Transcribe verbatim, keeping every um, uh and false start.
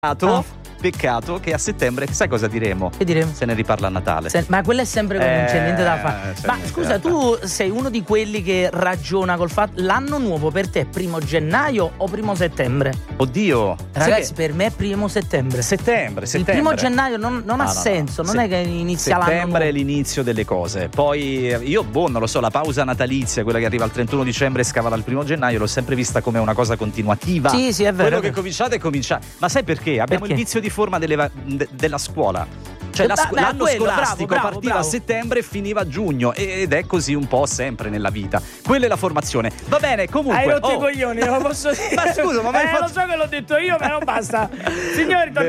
Peccato, peccato che a settembre, sai cosa diremo? Che diremo? Se ne riparla a Natale. Se- ma quello è sempre così, non c'è Eh, niente da fare. c'è Ma niente scusa, da tu sei uno di quelli che ragiona col fatto l'anno nuovo per te è primo gennaio o primo settembre? Oddio, Ragazzi, sai per me è primo settembre. che- settembre, Il settembre. primo gennaio non, non No, ha no, no. senso, non Se- è che inizia l'anno Settembre è nuovo. l'inizio delle cose. Poi eh, io, boh, non lo so, la pausa natalizia, quella che arriva al trentuno dicembre e scava dal primo gennaio, l'ho sempre vista come una cosa continuativa. Sì, sì, è vero. Quello è che vero. cominciate è cominciare. Ma sai perché? Abbiamo Perché? il vizio di forma delle va- de- della scuola. Cioè Eh, la beh, scu- beh, l'anno quello, scolastico bravo, bravo, partiva bravo. a settembre e finiva a giugno. Ed è così un po' sempre nella vita. Quella è la formazione. Va bene, comunque. Hai rotto oh. i coglioni, lo posso dire. Ma scusa, ma mi hai eh, fatto- lo so che l'ho detto io, ma non basta. Signori, torniamo